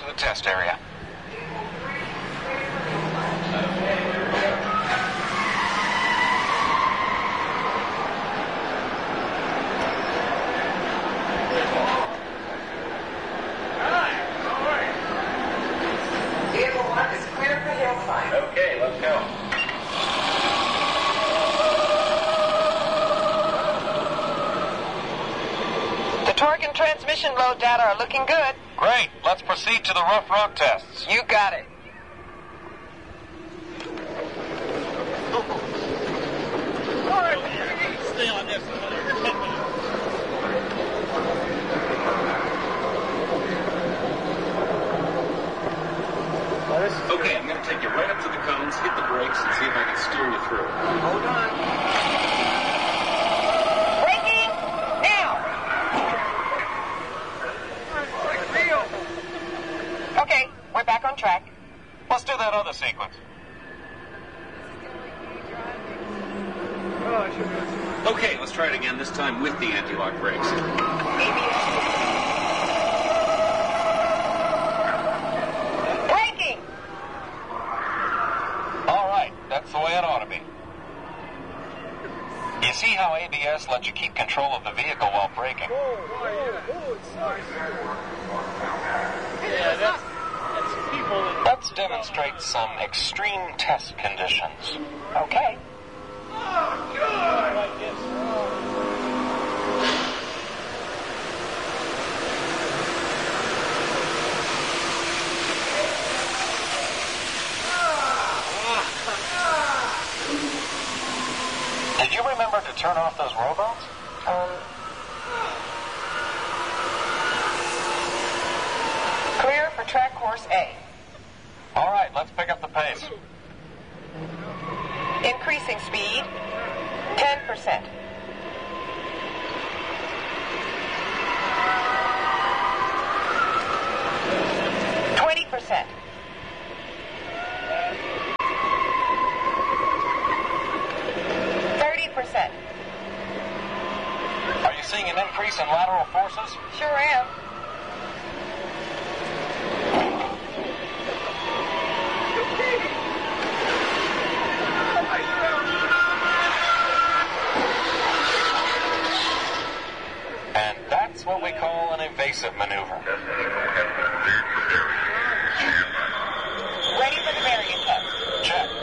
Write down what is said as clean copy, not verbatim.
the test area. Vehicle 1 is clear for hill climb. Okay, let's go. The torque and transmission load data are looking good. Great. Let's proceed to the rough road tests. You got it. Stay on this for another 10 minutes. Okay, I'm going to take you right up to the cones, hit the brakes, and see if I can steer you through. Hold on. Braking! Now! Okay, we're back on track. Let's do that other sequence. Okay, let's try it again, this time with the anti-lock brakes. Braking! All right, that's the way it ought to be. You see how ABS lets you keep control of the vehicle while braking? Yeah, that's people that... Let's demonstrate some extreme test conditions. Okay. like this. Did you remember to turn off those robots? Clear for track course A. All right, let's pick up the pace. Increasing speed, 10%. %. 30%. Are you seeing an increase in lateral forces? Sure am. And that's what we call an evasive maneuver. Ready for the variant test. Check.